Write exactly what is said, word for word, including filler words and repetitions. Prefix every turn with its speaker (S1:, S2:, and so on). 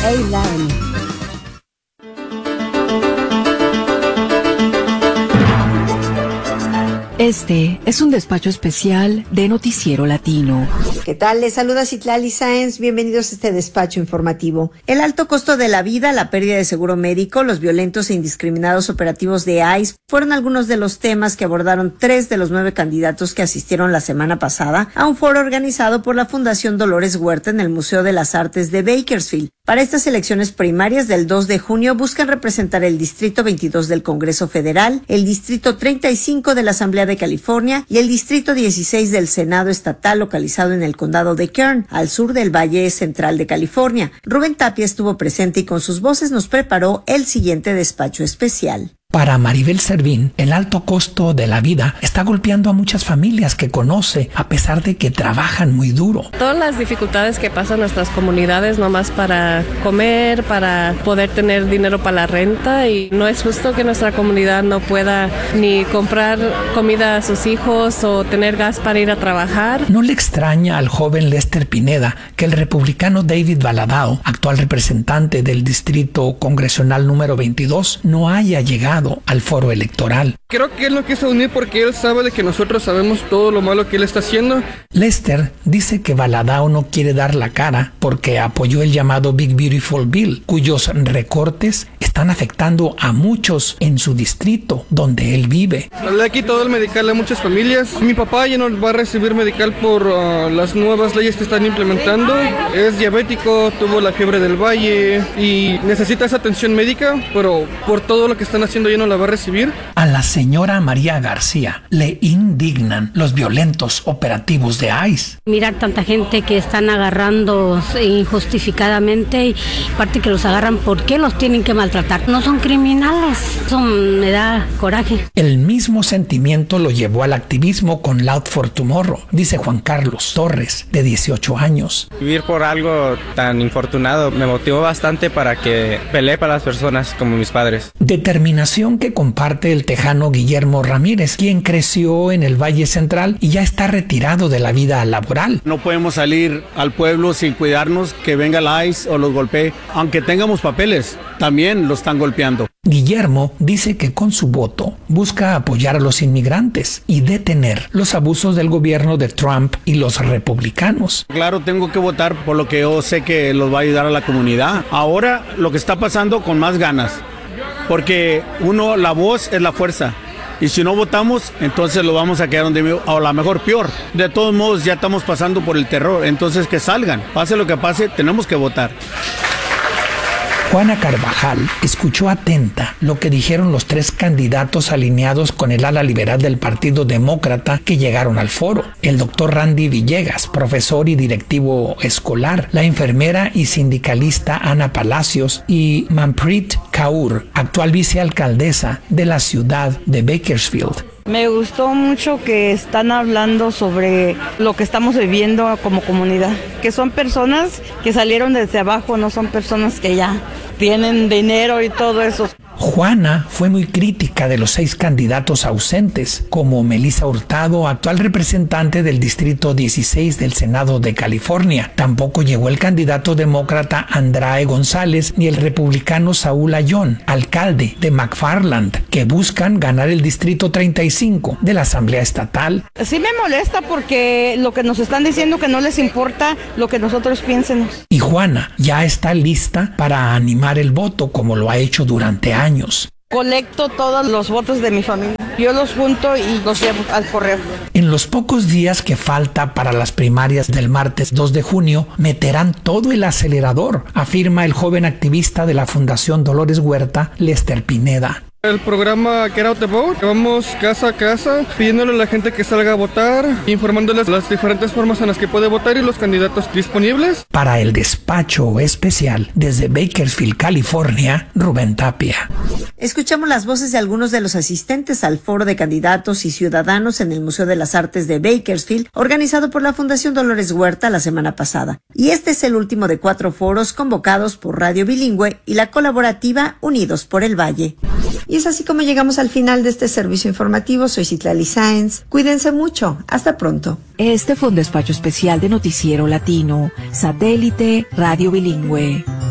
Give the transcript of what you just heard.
S1: A-Line.
S2: Este es un despacho especial de Noticiero Latino.
S3: ¿Qué tal? Les saluda Citlali Sáenz. Bienvenidos a este despacho informativo. El alto costo de la vida, la pérdida de seguro médico, los violentos e indiscriminados operativos de I C E fueron algunos de los temas que abordaron tres de los nueve candidatos que asistieron la semana pasada a un foro organizado por la Fundación Dolores Huerta en el Museo de las Artes de Bakersfield. Para estas elecciones primarias del dos de junio buscan representar el Distrito veintidós del Congreso Federal, el Distrito treinta y cinco de la Asamblea de California y el Distrito dieciséis del Senado Estatal localizado en el condado de Kern, al sur del Valle Central de California. Rubén Tapia estuvo presente y con sus voces nos preparó el siguiente despacho especial.
S4: Para Maribel Servín, el alto costo de la vida está golpeando a muchas familias que conoce, a pesar de que trabajan muy duro.
S5: Todas las dificultades que pasan nuestras comunidades, nomás para comer, para poder tener dinero para la renta, y no es justo que nuestra comunidad no pueda ni comprar comida a sus hijos o tener gas para ir a trabajar.
S4: No le extraña al joven Lester Pineda que el republicano David Valadao, actual representante del distrito congresional número veintidós, no haya llegado al foro electoral.
S6: Creo que él lo quiso unir porque él sabe de que nosotros sabemos todo lo malo que él está haciendo.
S4: Lester dice que Valadao no quiere dar la cara porque apoyó el llamado Big Beautiful Bill, cuyos recortes están afectando a muchos en su distrito donde él vive.
S6: Le ha quitado el medical a muchas familias. Mi papá ya no va a recibir medical por uh, las nuevas leyes que están implementando. Es diabético, tuvo la fiebre del valle y necesita esa atención médica, pero por todo lo que están haciendo ya no la va a recibir.
S4: A la señora María García le indignan los violentos operativos de I C E.
S7: Mirar tanta gente que están agarrando injustificadamente y aparte que los agarran, ¿por qué los tienen que maltratar? No son criminales, eso me da coraje.
S4: El mismo sentimiento lo llevó al activismo con Loud for Tomorrow, dice Juan Carlos Torres, de dieciocho años.
S8: Vivir por algo tan infortunado me motivó bastante para que pelee para las personas como mis padres.
S4: Determinación que comparte el tejano Guillermo Ramírez, quien creció en el Valle Central y ya está retirado de la vida laboral.
S9: No podemos salir al pueblo sin cuidarnos que venga la I C E o los golpee. Aunque tengamos papeles, también lo están golpeando.
S4: Guillermo dice que con su voto busca apoyar a los inmigrantes y detener los abusos del gobierno de Trump y los republicanos.
S9: Claro, tengo que votar por lo que yo sé que los va a ayudar a la comunidad. Ahora lo que está pasando con más ganas, porque uno, la voz es la fuerza. Y si no votamos, entonces lo vamos a quedar donde vivo, o a lo mejor peor. De todos modos, ya estamos pasando por el terror, entonces que salgan. Pase lo que pase, tenemos que votar.
S4: Juana Carvajal escuchó atenta lo que dijeron los tres candidatos alineados con el ala liberal del Partido Demócrata que llegaron al foro. El doctor Randy Villegas, profesor y directivo escolar, la enfermera y sindicalista Ana Palacios y Manpreet Kaur, actual vicealcaldesa de la ciudad de Bakersfield.
S10: Me gustó mucho que están hablando sobre lo que estamos viviendo como comunidad, que son personas que salieron desde abajo, no son personas que ya tienen dinero y todo eso.
S4: Juana fue muy crítica de los seis candidatos ausentes, como Melissa Hurtado, actual representante del Distrito dieciséis del Senado de California. Tampoco llegó el candidato demócrata Andrae González ni el republicano Saúl Ayón, alcalde de McFarland, que buscan ganar el Distrito treinta y cinco de la Asamblea Estatal.
S10: Sí me molesta porque lo que nos están diciendo que no les importa lo que nosotros piensemos.
S4: Y Juana ya está lista para animar el voto como lo ha hecho durante años.
S10: Colecto todos los votos de mi familia. Yo los junto y los llevo al correo.
S4: En los pocos días que falta para las primarias del martes dos de junio, meterán todo el acelerador, afirma el joven activista de la Fundación Dolores Huerta, Lester Pineda.
S6: El programa Get Out the Vote, vamos casa a casa pidiéndole a la gente que salga a votar, informándoles las diferentes formas en las que puede votar y los candidatos disponibles.
S4: Para el despacho especial desde Bakersfield, California, Rubén Tapia.
S3: Escuchamos las voces de algunos de los asistentes al foro de candidatos y ciudadanos en el Museo de las Artes de Bakersfield, organizado por la Fundación Dolores Huerta la semana pasada. Y este es el último de cuatro foros convocados por Radio Bilingüe y la colaborativa Unidos por el Valle. Y es así como llegamos al final de este servicio informativo. Soy Citlali Sáenz. Cuídense mucho. Hasta pronto.
S2: Este fue un despacho especial de Noticiero Latino, Satélite Radio Bilingüe.